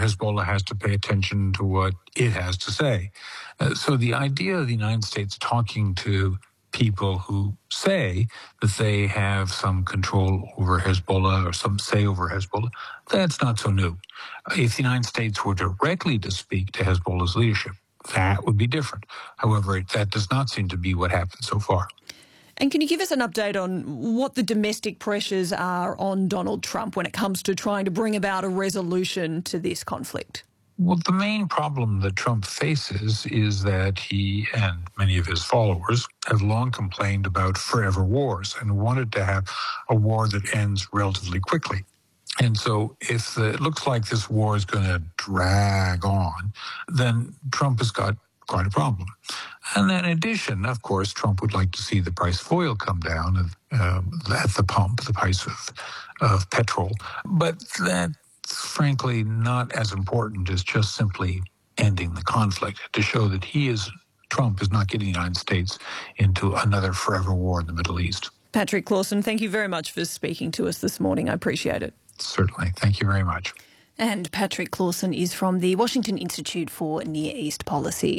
Hezbollah has to pay attention to what it has to say. So the idea of the United States talking to people who say that they have some control over Hezbollah or some say over Hezbollah, that's not so new. If the United States were directly to speak to Hezbollah's leadership, that would be different. However, that does not seem to be what happened so far. And can you give us an update on what the domestic pressures are on Donald Trump when it comes to trying to bring about a resolution to this conflict? Well, the main problem that Trump faces is that he and many of his followers have long complained about forever wars and wanted to have a war that ends relatively quickly. And so if it looks like this war is going to drag on, then Trump has got quite a problem. And then in addition, of course, Trump would like to see the price of oil come down at the pump, the price of petrol. But that's frankly not as important as just simply ending the conflict, to show that Trump is not getting the United States into another forever war in the Middle East. Patrick Clausen, thank you very much for speaking to us this morning. I appreciate it. Certainly. Thank you very much. And Patrick Clausen is from the Washington Institute for Near East Policy.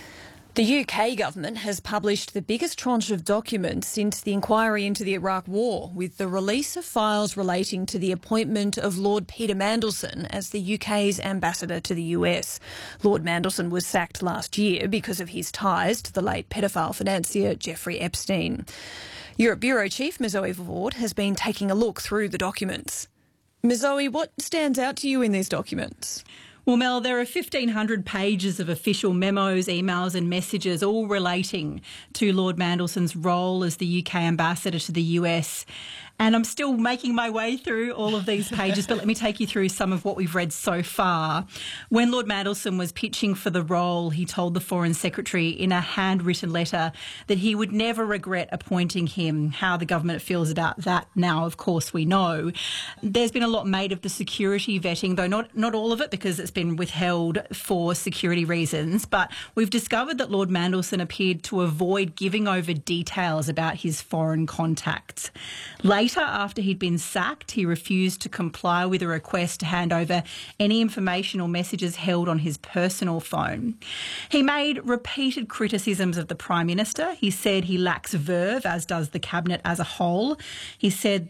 The UK government has published the biggest tranche of documents since the inquiry into the Iraq War, with the release of files relating to the appointment of Lord Peter Mandelson as the UK's ambassador to the US. Lord Mandelson was sacked last year because of his ties to the late pedophile financier Jeffrey Epstein. Europe Bureau Chief Mizoe Vord has been taking a look through the documents. Mizoe, what stands out to you in these documents? Well, Mel, there are 1,500 pages of official memos, emails and messages all relating to Lord Mandelson's role as the UK ambassador to the US. And I'm still making my way through all of these pages, but let me take you through some of what we've read so far. When Lord Mandelson was pitching for the role, he told the Foreign Secretary in a handwritten letter that he would never regret appointing him. How the government feels about that now, of course, we know. There's been a lot made of the security vetting, though not all of it, because it's been withheld for security reasons. But we've discovered that Lord Mandelson appeared to avoid giving over details about his foreign contacts. Later, after he'd been sacked, he refused to comply with a request to hand over any information or messages held on his personal phone. He made repeated criticisms of the Prime Minister. He said he lacks verve, as does the Cabinet as a whole. He said